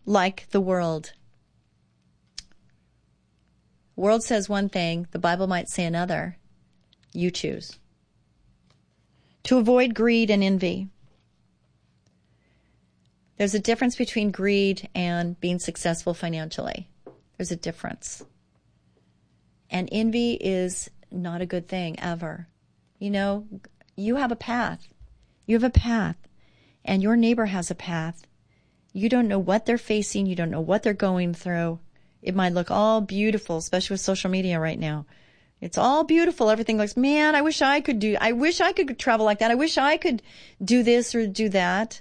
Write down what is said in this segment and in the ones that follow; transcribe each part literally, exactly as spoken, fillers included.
like the world. The world says one thing, the Bible might say another. You choose. To avoid greed and envy. There's a difference between greed and being successful financially. There's a difference. And envy is not a good thing ever. You know, you have a path. You have a path. And your neighbor has a path. You don't know what they're facing. You don't know what they're going through. It might look all beautiful, especially with social media right now. It's all beautiful. Everything looks, man, I wish I could do, I wish I could travel like that. I wish I could do this or do that.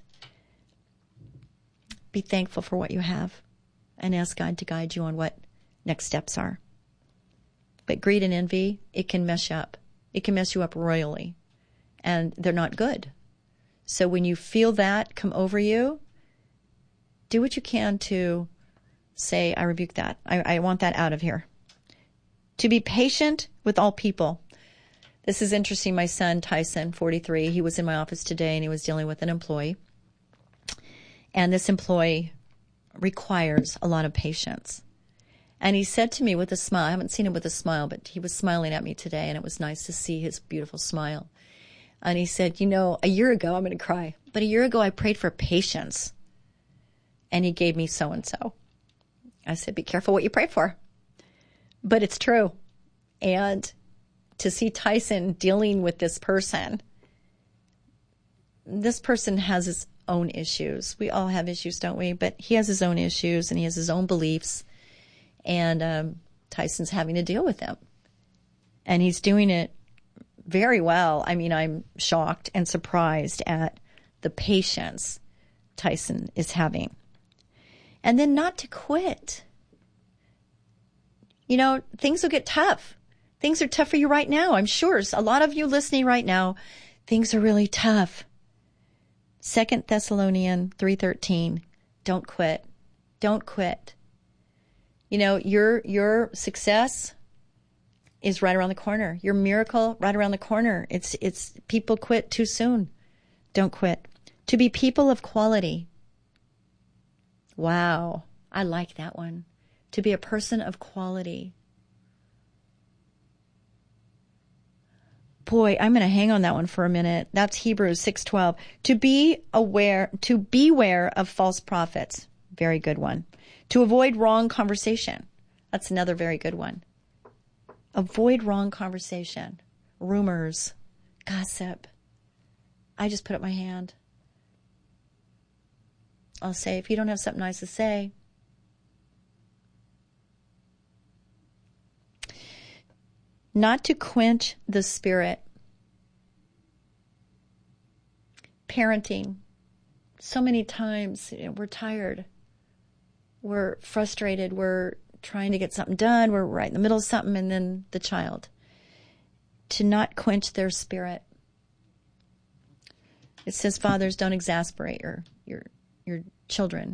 Be thankful for what you have and ask God to guide you on what next steps are. But greed and envy, it can mess you up. It can mess you up royally. And they're not good. So when you feel that come over you, do what you can to say, I rebuke that. I, I want that out of here. To be patient with all people. This is interesting. My son, Tyson, forty-three, he was in my office today and he was dealing with an employee. And this employee requires a lot of patience. And he said to me with a smile, I haven't seen him with a smile, but he was smiling at me today, and it was nice to see his beautiful smile. And he said, you know, a year ago, I'm going to cry, but a year ago I prayed for patience, and he gave me so-and-so. I said, be careful what you pray for. But it's true. And to see Tyson dealing with this person, this person has his own issues. We all have issues, don't we? But he has his own issues, and he has his own beliefs. And um, Tyson's having to deal with them. And he's doing it very well. I mean, I'm shocked and surprised at the patience Tyson is having. And then not to quit. You know, things will get tough. Things are tough for you right now. I'm sure a lot of you listening right now, things are really tough. Second Thessalonians three thirteen, don't quit. Don't quit. You know, your your success is right around the corner. Your miracle right around the corner. It's it's people quit too soon. Don't quit. To be people of quality. Wow, I like that one. To be a person of quality. Boy, I'm going to hang on that one for a minute. That's Hebrews six twelve. To be aware, to beware of false prophets. Very good one. To avoid wrong conversation. That's another very good one. Avoid wrong conversation. Rumors. Gossip. I just put up my hand. I'll say, if you don't have something nice to say. Not to quench the spirit. Parenting. So many times, you know, we're tired. We're frustrated. We're trying to get something done. We're right in the middle of something, and then the child. To not quench their spirit. It says, fathers, don't exasperate your your your children.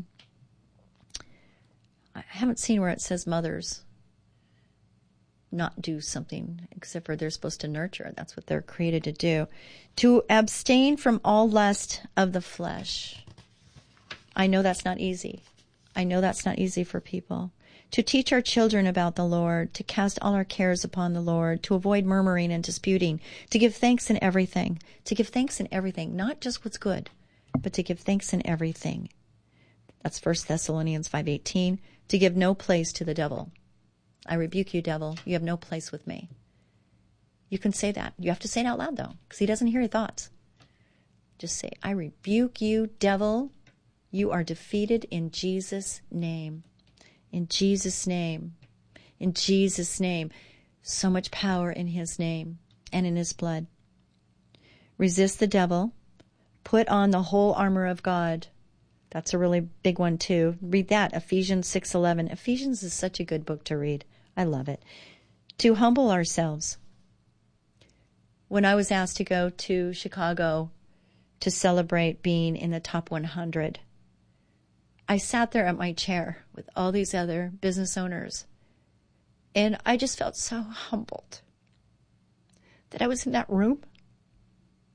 I haven't seen where it says mothers not do something, except for they're supposed to nurture. That's what they're created to do. To abstain from all lust of the flesh. I know that's not easy. I know that's not easy for people. To teach our children about the Lord, to cast all our cares upon the Lord, to avoid murmuring and disputing, to give thanks in everything, to give thanks in everything, not just what's good, but to give thanks in everything. That's First Thessalonians five eighteen. To give no place to the devil. I rebuke you, devil. You have no place with me. You can say that. You have to say it out loud, though, because he doesn't hear your thoughts. Just say, I rebuke you, devil. You are defeated in Jesus' name. In Jesus' name. In Jesus' name. So much power in his name and in his blood. Resist the devil. Put on the whole armor of God. That's a really big one, too. Read that, Ephesians six eleven. Ephesians is such a good book to read. I love it. To humble ourselves. When I was asked to go to Chicago to celebrate being in the top one hundred, I sat there at my chair with all these other business owners, and I just felt so humbled that I was in that room.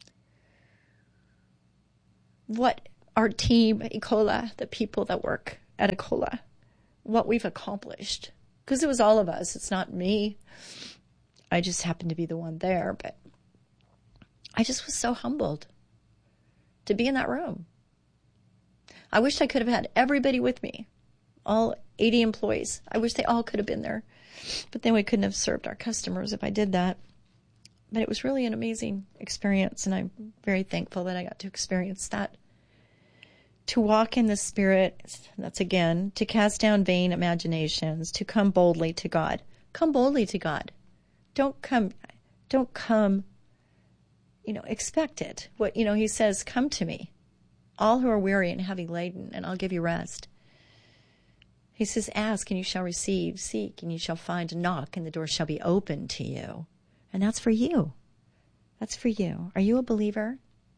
What our team, Ecola, the people that work Edicola, what we've accomplished. Because it was all of us. It's not me. I just happened to be the one there. But I just was so humbled to be in that room. I wish I could have had everybody with me, all eighty employees. I wish they all could have been there. But then we couldn't have served our customers if I did that. But it was really an amazing experience, and I'm very thankful that I got to experience that. To walk in the Spirit, that's again, to cast down vain imaginations, to come boldly to God. Come boldly to God. Don't come, don't come, you know, expect it. What, you know, he says, come to me, all who are weary and heavy laden, and I'll give you rest. He says, ask and you shall receive, seek and you shall find, knock and the door shall be opened to you. And that's for you. That's for you. Are you a believer?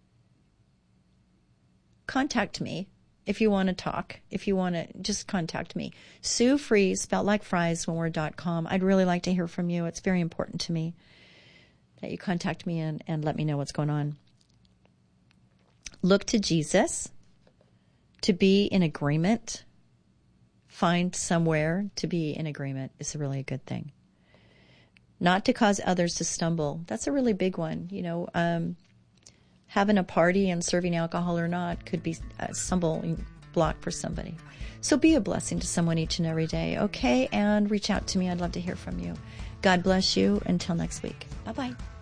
Contact me if you want to talk. If you want to, just contact me. Sue Fries, spelled like fries, one word, dot com. I'd really like to hear from you. It's very important to me that you contact me and, and let me know what's going on. Look to Jesus to be in agreement. Find somewhere to be in agreement is really a good thing. Not to cause others to stumble. That's a really big one. You know, um, having a party and serving alcohol or not could be a stumbling block for somebody. So be a blessing to someone each and every day, okay? And reach out to me. I'd love to hear from you. God bless you. Until next week. Bye-bye.